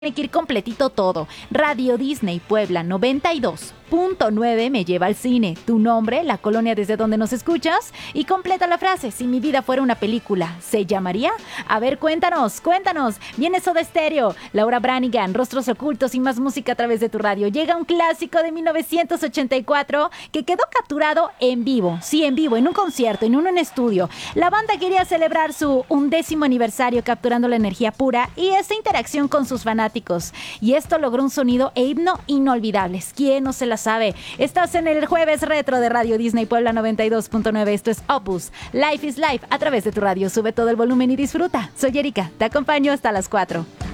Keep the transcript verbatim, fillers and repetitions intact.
Tiene que ir completito todo. Radio Disney Puebla noventa y dos punto nueve me lleva al cine. Tu nombre, la colonia desde donde nos escuchas y completa la frase. Si mi vida fuera una película, ¿se llamaría? A ver, cuéntanos, cuéntanos. Viene Soda Stereo, Laura Branigan, Rostros Ocultos y más música a través de tu radio. Llega un clásico de mil novecientos ochenta y cuatro que quedó capturado en vivo. Sí, en vivo, en un concierto, en un en estudio. La banda quería celebrar su undécimo aniversario capturando la energía pura y esta interacción con sus fanáticos. Y esto logró un sonido e himno inolvidables. ¿Quién no se la sabe? Estás en el Jueves Retro de Radio Disney Puebla noventa y dos punto nueve. Esto es Opus. Life is Life a través de tu radio. Sube todo el volumen y disfruta. Soy Erika. Te acompaño hasta las cuatro.